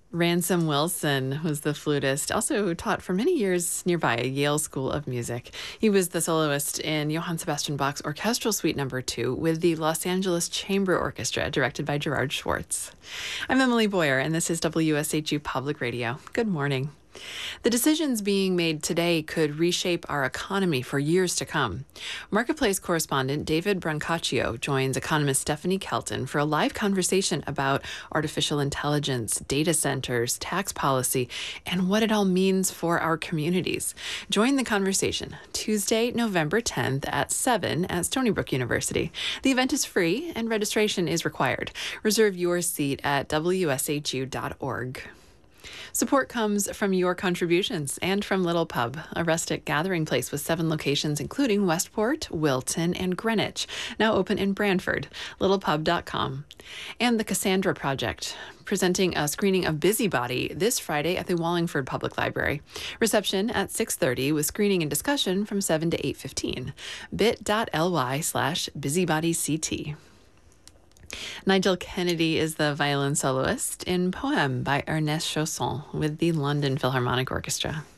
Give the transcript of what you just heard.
Ransom Wilson was the flutist, also taught for many years nearby at Yale School of Music. He was the soloist in Johann Sebastian Bach's Orchestral Suite No. 2 with the Los Angeles Chamber Orchestra, directed by Gerard Schwartz. I'm Emily Boyer, and this is WSHU Public Radio. Good morning. The decisions being made today could reshape our economy for years to come. Marketplace correspondent David Brancaccio joins economist Stephanie Kelton for a live conversation about artificial intelligence, data centers, tax policy, and what it all means for our communities. Join the conversation Tuesday, November 10th at 7 at Stony Brook University. The event is free and registration is required. Reserve your seat at wshu.org. Support comes from your contributions and from Little Pub, a rustic gathering place with 7 locations, including Westport, Wilton, and Greenwich, now open in Brantford, littlepub.com. And the Cassandra Project, presenting a screening of Busybody this Friday at the Wallingford Public Library. Reception at 6:30 with screening and discussion from 7 to 8:15. bit.ly/busybodyct. Nigel Kennedy is the violin soloist in Poème by Ernest Chausson with the London Philharmonic Orchestra.